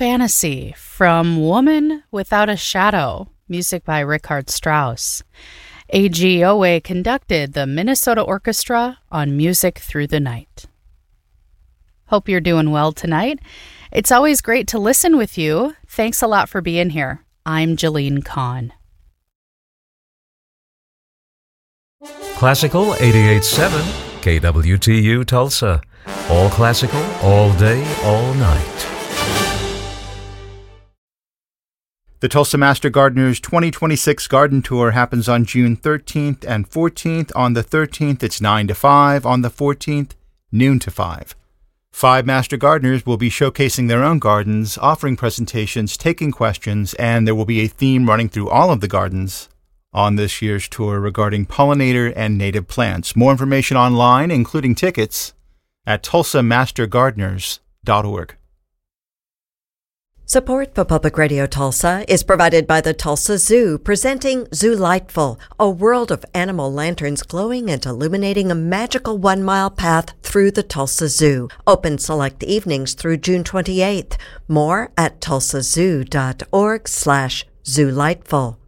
Fantasy from Woman Without a Shadow, music by Richard Strauss. AGOA conducted the Minnesota Orchestra on Music Through the Night. Hope you're doing well tonight. It's always great to listen with you. Thanks a lot for being here. I'm Jalene Kahn. Classical 88.7 KWTU Tulsa. All classical, all day, all night. The Tulsa Master Gardeners 2026 Garden Tour happens on June 13th and 14th. On the 13th, it's 9 to 5. On the 14th, noon to 5. 5 Master Gardeners will be showcasing their own gardens, offering presentations, taking questions, and there will be a theme running through all of the gardens on this year's tour regarding pollinator and native plants. More information online, including tickets, at tulsamastergardeners.org. Support for Public Radio Tulsa is provided by the Tulsa Zoo, presenting Zoolightful, a world of animal lanterns glowing and illuminating a magical 1-mile path through the Tulsa Zoo. Open select evenings through June 28th. More at tulsazoo.org/zoolightful.